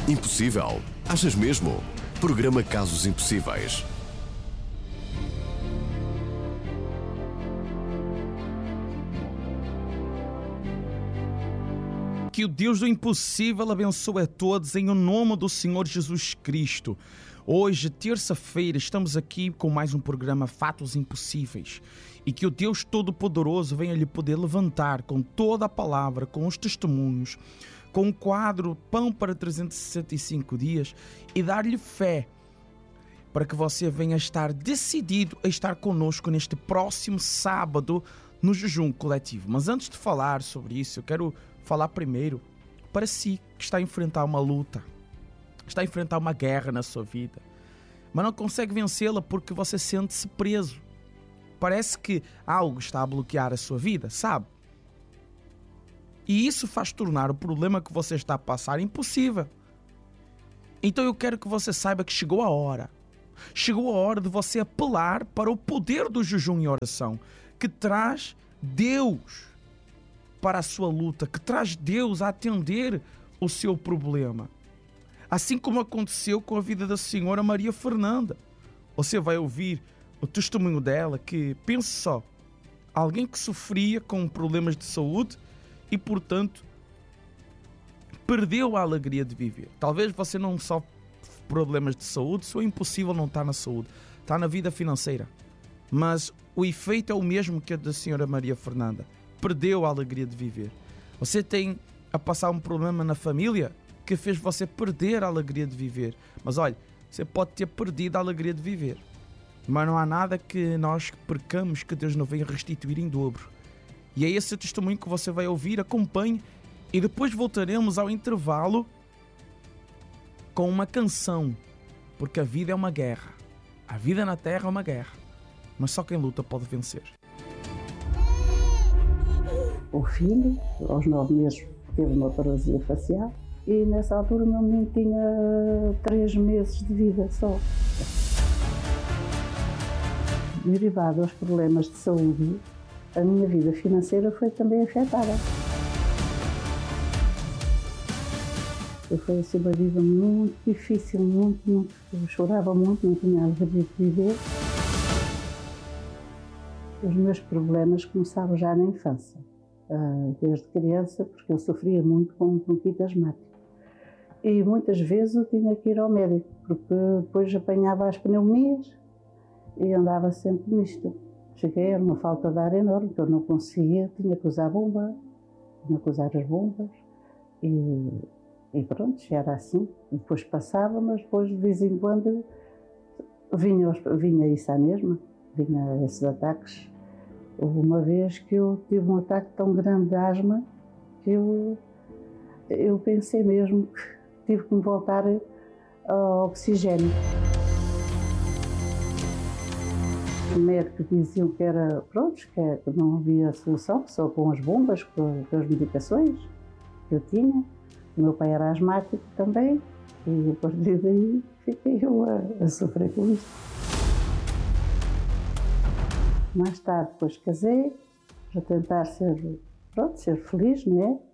Impossível? Achas mesmo? Programa Casos Impossíveis. Que o Deus do impossível abençoe a todos em o nome do Senhor Jesus Cristo. Hoje, terça-feira, estamos aqui com mais um programa Fatos Impossíveis. E que o Deus Todo-Poderoso venha lhe poder levantar com toda a palavra, com os testemunhos, com o quadro Pão para 365 dias e dar-lhe fé para que você venha estar decidido a estar conosco neste próximo sábado no jejum coletivo. Mas antes de falar sobre isso, eu quero falar primeiro para si que está a enfrentar uma luta, está a enfrentar uma guerra na sua vida, mas não consegue vencê-la porque você sente-se preso. Parece que algo está a bloquear a sua vida, sabe? E isso faz tornar o problema que você está a passar impossível. Então eu quero que você saiba que chegou a hora. Chegou a hora de você apelar para o poder do jejum e oração, que traz Deus para a sua luta, que traz Deus a atender o seu problema. Assim como aconteceu com a vida da senhora Maria Fernanda. Você vai ouvir o testemunho dela que, pense só, alguém que sofria com problemas de saúde e, portanto, perdeu a alegria de viver. Talvez você não sofra problemas de saúde, se é impossível não está na saúde, está na vida financeira. Mas o efeito é o mesmo que a da senhora Maria Fernanda. Perdeu a alegria de viver. Você tem a passar um problema na família que fez você perder a alegria de viver. Mas olha, você pode ter perdido a alegria de viver. Mas não há nada que nós percamos que Deus não venha restituir em dobro. E é esse o testemunho que você vai ouvir, acompanhe. E depois voltaremos ao intervalo com uma canção. Porque a vida é uma guerra. A vida na terra é uma guerra. Mas só quem luta pode vencer. O filho, aos 9 meses, teve uma paralisia facial e nessa altura o meu menino tinha 3 meses de vida só. Derivado aos problemas de saúde, a minha vida financeira foi também afetada. Foi assim uma vida muito difícil, muito. Eu chorava muito, não tinha alegria de viver. Os meus problemas começaram já na infância. Desde criança, porque eu sofria muito com bronquite asmática. E muitas vezes eu tinha que ir ao médico, porque depois apanhava as pneumonias e andava sempre nisto. Cheguei a uma falta de ar enorme, que eu não conseguia, tinha que usar bomba, tinha que usar as bombas e pronto, era assim. Depois passava, mas depois de vez em quando vinha isso à mesma, vinha esses ataques. Houve uma vez que eu tive um ataque tão grande de asma que eu pensei mesmo que tive que me voltar ao oxigênio. Os médicos diziam que era, pronto, que não havia solução, só com as bombas, com as medicações que eu tinha. O meu pai era asmático também e a partir daí fiquei eu a sofrer com isso. Mais tarde, depois casei, para tentar ser feliz, não é?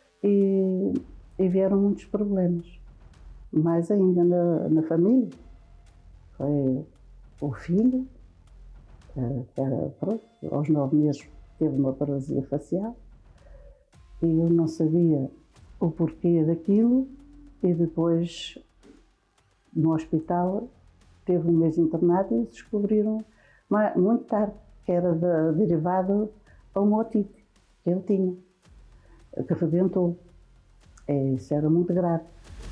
E vieram muitos problemas. Mais ainda na família. Foi o filho, que era, pronto, aos 9 meses teve uma paralisia facial e eu não sabia o porquê daquilo e depois no hospital teve um mês internado e descobriram muito tarde que era derivado a uma otite que ele tinha, que arrebentou. Isso era muito grave.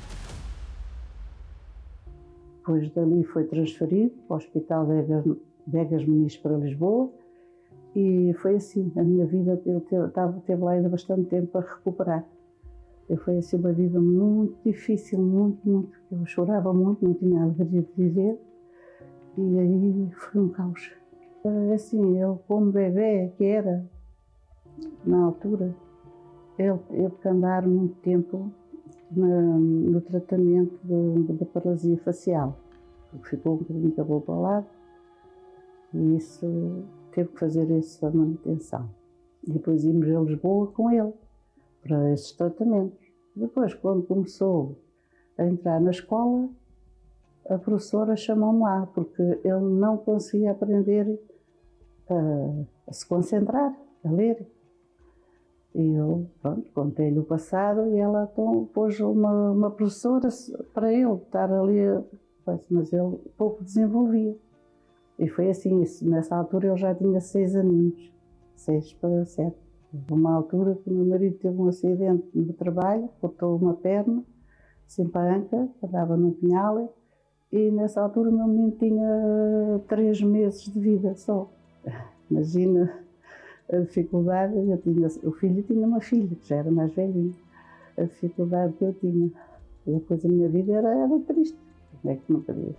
Depois dali foi transferido para o Hospital de Egas Muniz para Lisboa e foi assim, a minha vida, teve lá ainda bastante tempo para recuperar. Foi assim uma vida muito difícil, muito. Eu chorava muito, não tinha alegria de viver e aí foi um caos. Assim, ele como bebê que era, na altura, ele teve que andar muito tempo no tratamento da paralisia facial. Ficou um bocadinho de cabelo para o lado e isso teve que fazer essa manutenção. E depois íamos a Lisboa com ele para esses tratamentos. Depois, quando começou a entrar na escola, a professora chamou-me lá, porque ele não conseguia aprender a se concentrar, a ler. E eu, pronto, contei-lhe o passado e ela então pôs uma professora para ele estar ali, mas ele pouco desenvolvia. E foi assim, nessa altura ele já tinha 6 aninhos, 6 para 7. Uma altura que o meu marido teve um acidente no trabalho, cortou uma perna, assim para a anca, andava num pinhal, e nessa altura o meu menino tinha 3 meses de vida só. Imagina a dificuldade, o filho tinha uma filha, que já era mais velhinha, a dificuldade que eu tinha. E depois a minha vida era triste, como é que não podia?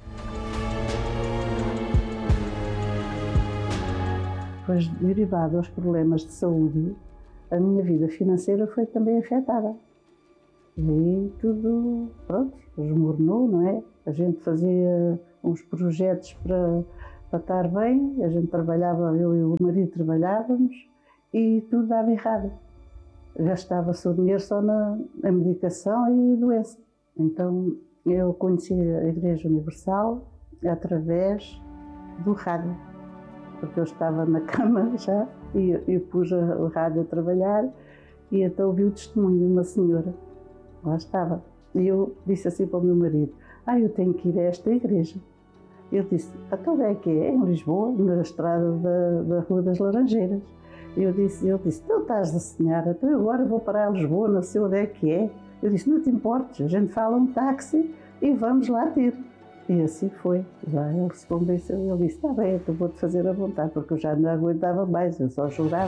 Depois, derivado aos problemas de saúde, a minha vida financeira foi também afetada. E aí tudo, pronto, esmornou, não é? A gente fazia uns projetos para estar bem, a gente trabalhava, eu e o marido trabalhávamos e tudo dava errado. Gastava-se o dinheiro só na medicação e doença. Então eu conheci a Igreja Universal através do rádio, porque eu estava na cama já e pus o rádio a trabalhar e então ouvi o testemunho de uma senhora. Lá estava. E eu disse assim para o meu marido, eu tenho que ir a esta igreja. Ele disse, então é que é? Em Lisboa, na estrada da Rua das Laranjeiras. Ele disse, tu estás a sonhar, então eu agora vou para Lisboa, não sei onde é que é. Eu disse, não te importes, a gente fala um táxi e vamos lá ter. E assim foi. Já ele se convenceu, ele disse, está bem, então vou-te fazer à vontade, porque eu já não aguentava mais, eu só chorava.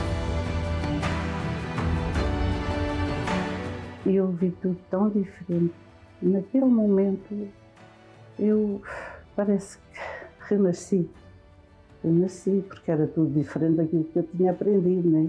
E eu vi tudo tão diferente. Naquele momento, eu parece que renasci. Renasci, porque era tudo diferente daquilo que eu tinha aprendido, né?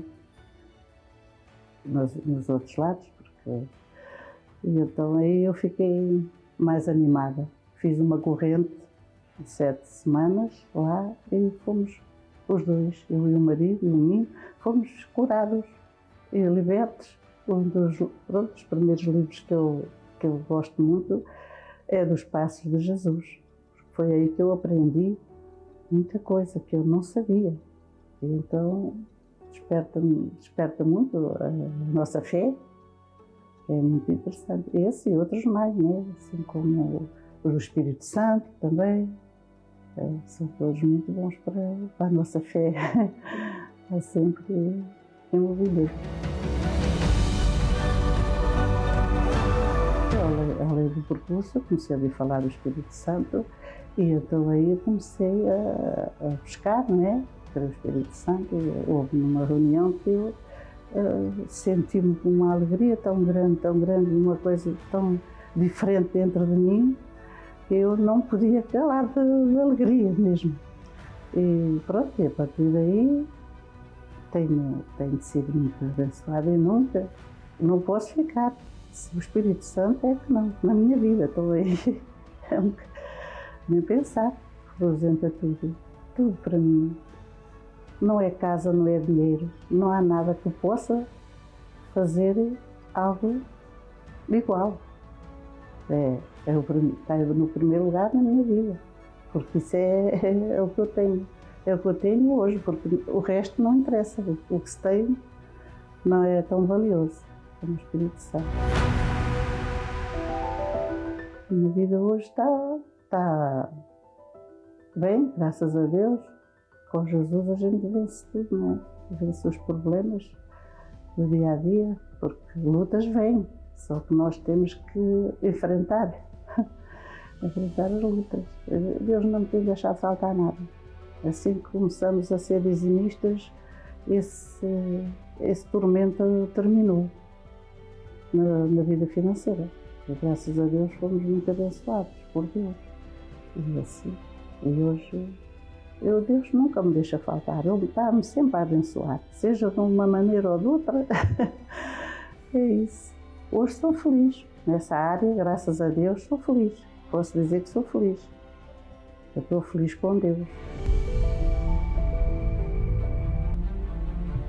Nos outros lados. E então aí eu fiquei mais animada. Fiz uma corrente de 7 semanas lá e fomos os dois, eu e o marido e o menino, fomos curados e libertos. Um dos primeiros livros que eu gosto muito é dos Passos de Jesus. Foi aí que eu aprendi muita coisa que eu não sabia. E então desperta muito a nossa fé. É muito interessante. Esse e outros mais, né? Assim como o do Espírito Santo também. São todos muito bons para a nossa fé. É sempre em movimento. Ao ler do percurso, eu comecei a ouvir falar do Espírito Santo e então aí eu comecei a buscar, né, para o Espírito Santo. Houve uma reunião que eu senti-me uma alegria tão grande, uma coisa tão diferente dentro de mim, que eu não podia calar de alegria mesmo. E pronto, e a partir daí tenho sido muito abençoada e nunca, não posso ficar. O Espírito Santo é que não, na minha vida estou aí, nem pensar, representa tudo para mim. Não é casa, não é dinheiro, não há nada que possa fazer algo igual. Está no primeiro lugar na minha vida, porque isso é o que eu tenho. É o que eu tenho hoje, porque o resto não interessa. O que se tem não é tão valioso como o Espírito Santo. A minha vida hoje está bem, graças a Deus. Com Jesus a gente vence tudo, não é? Vence os problemas do dia a dia, porque lutas vêm, só que nós temos que enfrentar as lutas. Deus não tem deixado faltar nada. Assim que começamos a ser dizimistas, esse tormento terminou na vida financeira. E, graças a Deus fomos muito abençoados por Deus. E assim, hoje, Deus nunca me deixa faltar. Ele está-me sempre a abençoar, seja de uma maneira ou de outra. É isso. Hoje sou feliz. Nessa área, graças a Deus, sou feliz. Posso dizer que sou feliz. Eu estou feliz com Deus.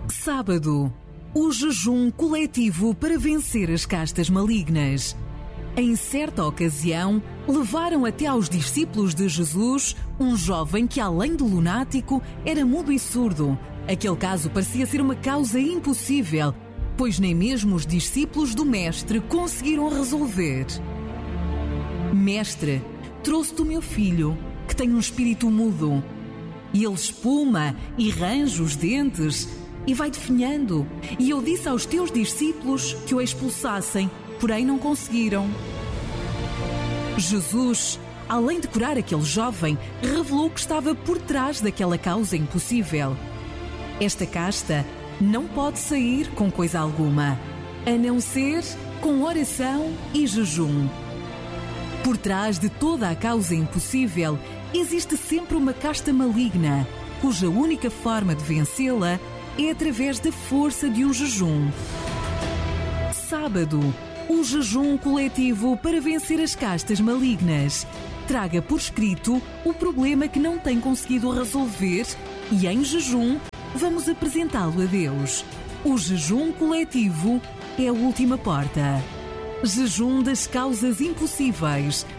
Sábado, o jejum coletivo para vencer as castas malignas. Em certa ocasião, levaram até aos discípulos de Jesus um jovem que, além de lunático, era mudo e surdo. Aquele caso parecia ser uma causa impossível, pois nem mesmo os discípulos do Mestre conseguiram resolver. Mestre, trouxe-te o meu filho, que tem um espírito mudo. E ele espuma e range os dentes e vai definhando. E eu disse aos teus discípulos que o expulsassem, porém não conseguiram. Jesus, além de curar aquele jovem, revelou que estava por trás daquela causa impossível. Esta casta não pode sair com coisa alguma, a não ser com oração e jejum. Por trás de toda a causa impossível, existe sempre uma casta maligna, cuja única forma de vencê-la é através da força de um jejum. Sábado, o jejum coletivo para vencer as castas malignas. Traga por escrito o problema que não tem conseguido resolver e, em jejum, vamos apresentá-lo a Deus. O jejum coletivo é a última porta. Jejum das causas impossíveis.